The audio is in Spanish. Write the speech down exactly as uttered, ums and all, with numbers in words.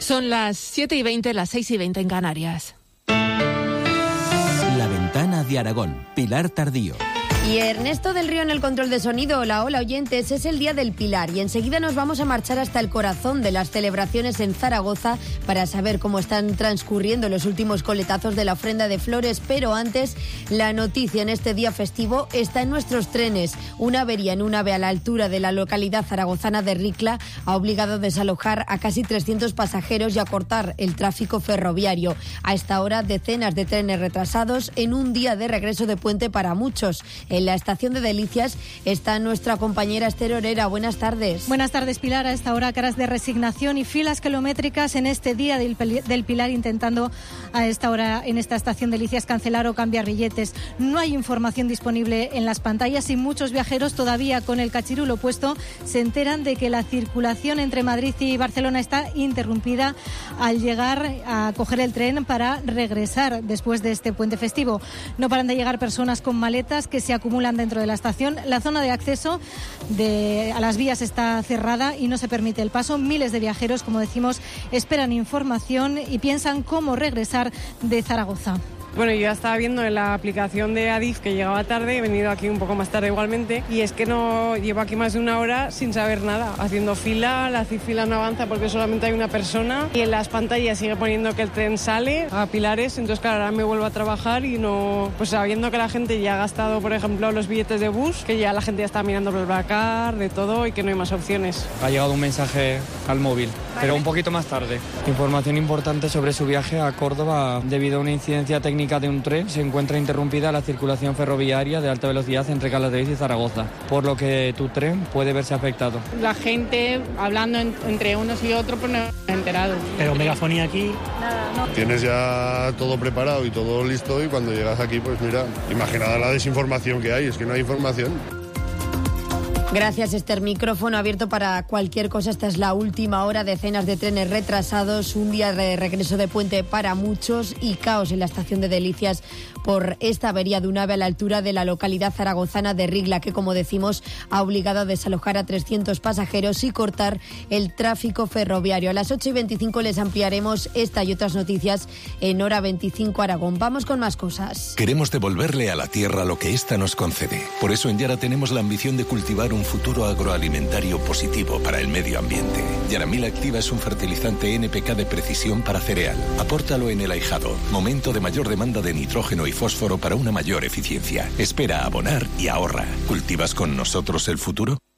Son las siete y veinte, las seis y veinte en Canarias. La Ventana de Aragón, Pilar Tardío. Y Ernesto del Río en el control de sonido. Hola, hola oyentes, es el Día del Pilar y enseguida nos vamos a marchar hasta el corazón de las celebraciones en Zaragoza para saber cómo están transcurriendo los últimos coletazos de la ofrenda de flores, pero antes la noticia en este día festivo está en nuestros trenes. Una avería en un AVE a la altura de la localidad zaragozana de Ricla ha obligado a desalojar a casi trescientos pasajeros y a cortar el tráfico ferroviario. A esta hora decenas de trenes retrasados en un día de regreso de puente para muchos. En la estación de Delicias está nuestra compañera Esther Orera. Buenas tardes. Buenas tardes, Pilar. A esta hora caras de resignación y filas kilométricas en este día del, del Pilar, intentando a esta hora en esta estación de Delicias cancelar o cambiar billetes. No hay información disponible en las pantallas y muchos viajeros todavía con el cachirulo puesto se enteran de que la circulación entre Madrid y Barcelona está interrumpida al llegar a coger el tren para regresar después de este puente festivo. No paran de llegar personas con maletas que se acumulan dentro de la estación. La zona de acceso de, a las vías está cerrada y no se permite el paso. Miles de viajeros, como decimos, esperan información y piensan cómo regresar de Zaragoza. Bueno, yo ya estaba viendo en la aplicación de Adif que llegaba tarde, he venido aquí un poco más tarde igualmente, y es que no llevo aquí más de una hora sin saber nada, haciendo fila, la fila no avanza porque solamente hay una persona y en las pantallas sigue poniendo que el tren sale a Pilares, entonces claro, ahora me vuelvo a trabajar y no, pues sabiendo que la gente ya ha gastado, por ejemplo, los billetes de bus, que ya la gente ya está mirando por el Blacar, de todo, y que no hay más opciones. Ha llegado un mensaje al móvil, pero un poquito más tarde. Información importante sobre su viaje a Córdoba debido a una incidencia técnica de un tren. Se encuentra interrumpida la circulación ferroviaria de alta velocidad entre Calatrava y Zaragoza, por lo que tu tren puede verse afectado. La gente hablando en, entre unos y otros, pues no he enterado. Pero megafonía aquí. Nada, no. Tienes ya todo preparado y todo listo y cuando llegas aquí, pues mira, imaginad la desinformación que hay, es que no hay información. Gracias, Esther. Micrófono abierto para cualquier cosa. Esta es la última hora. Decenas de trenes retrasados, un día de regreso de puente para muchos y caos en la estación de Delicias por esta avería de un AVE a la altura de la localidad zaragozana de Ricla, que, como decimos, ha obligado a desalojar a trescientos pasajeros y cortar el tráfico ferroviario. A las ocho y veinticinco les ampliaremos esta y otras noticias en Hora veinticinco Aragón. Vamos con más cosas. Queremos devolverle a la tierra lo que ésta nos concede. Por eso en Yara tenemos la ambición de cultivar un futuro agroalimentario positivo para el medio ambiente. Yaramil Activa es un fertilizante N P K de precisión para cereal. Apórtalo en el ahijado, momento de mayor demanda de nitrógeno y fósforo para una mayor eficiencia. Espera a abonar y ahorra. ¿Cultivas con nosotros el futuro?